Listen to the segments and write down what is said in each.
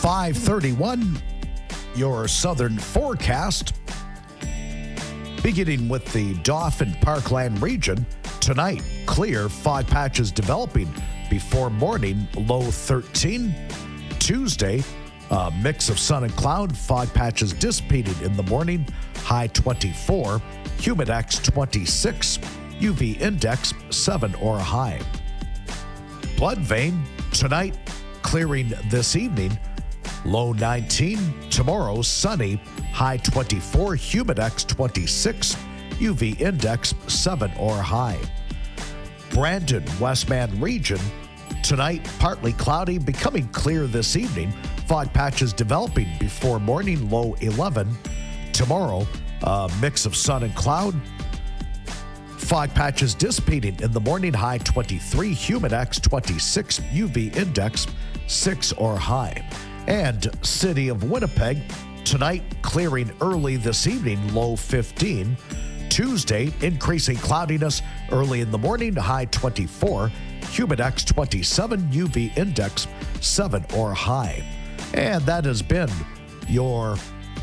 5:31, your southern forecast. Beginning with the Dauphin Parkland region, tonight, clear, fog patches developing before morning, low 13. Tuesday, a mix of sun and cloud, fog patches dissipating in the morning, high 24, humidex 26, UV index 7 or high. Blood vein, tonight, clearing this evening, low 19. Tomorrow, sunny, high 24, humidex 26, UV index 7 or high. Brandon, Westman region, tonight, partly cloudy, becoming clear this evening. Fog patches developing before morning, low 11. Tomorrow, a mix of sun and cloud. Fog patches dissipating in the morning, high 23, humidex 26, UV index 6 or high. And City of Winnipeg, tonight, clearing early this evening, low 15. Tuesday, increasing cloudiness early in the morning, high 24, humidex 27, UV index 7 or high. And that has been your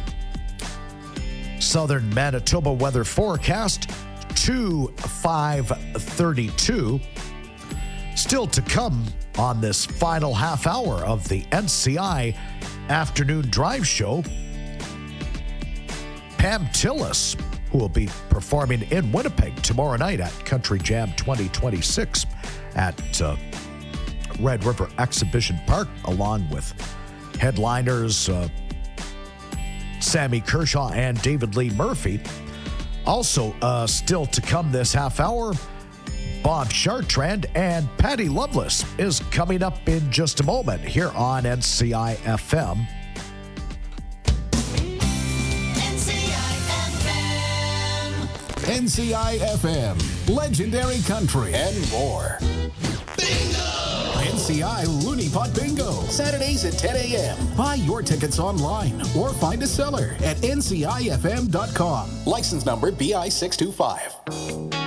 southern Manitoba weather forecast to 5:32. Still to come on this final half hour of the NCI Afternoon Drive Show, Pam Tillis, who will be performing in Winnipeg tomorrow night at Country Jam 2026 at Red River Exhibition Park, along with headliners Sammy Kershaw and David Lee Murphy. Also, still to come this half hour, Bob Chartrand and Patty Loveless is coming up in just a moment here on NCI FM. NCI FM, legendary country, and more. NCI Looney Pot Bingo, Saturdays at 10 a.m. Buy your tickets online or find a seller at ncifm.com. License number BI 625.